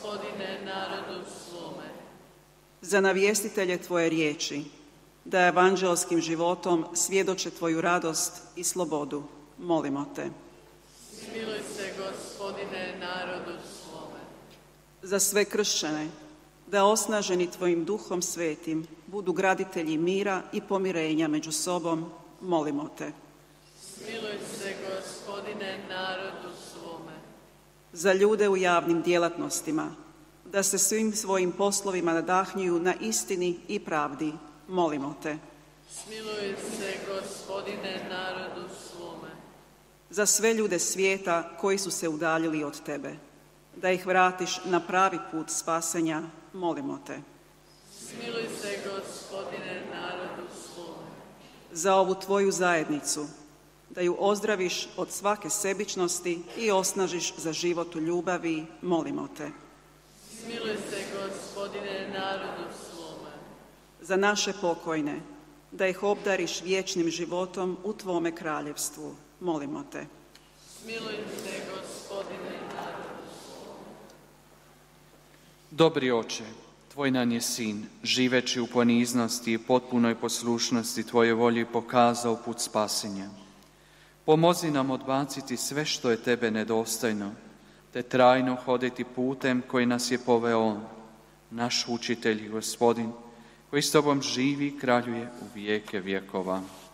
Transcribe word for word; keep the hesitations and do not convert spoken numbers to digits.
Gospodine, narodu svome. Za navjestitelje Tvoje riječi, da evanđelskim životom svjedoče Tvoju radost i slobodu, molimo Te. Smiluj se, Gospodine, narodu svome. Za sve kršćane, da osnaženi Tvojim duhom svetim budu graditelji mira i pomirenja među sobom, molimo Te. Smiluj se, Gospodine, narodu svome. Za ljude u javnim djelatnostima, da se svim svojim poslovima nadahnjuju na istini i pravdi, molimo Te. Smiluj se, Gospodine, narodu svome. Za sve ljude svijeta koji su se udaljili od Tebe, da ih vratiš na pravi put spasenja, molimo Te. Smiluj se, Gospodine, narodu svome. Za ovu Tvoju zajednicu, da ju ozdraviš od svake sebičnosti i osnažiš za život u ljubavi, molimo Te. Smiluj se, Gospodine, narodu svome. Za naše pokojne, da ih obdariš vječnim životom u Tvome kraljevstvu, molimo Te. Smiluj se, Gospodine, narodu svome. Dobri Oče, Tvoj nam je Sin, živeći u poniznosti i potpunoj poslušnosti Tvoje volji, pokazao put spasenja. Pomozi nam odbaciti sve što je Tebe nedostojno, te trajno hoditi putem koji nas je poveo On, naš učitelj i Gospodin, koji s Tobom živi i kraljuje u vijeke vjekova.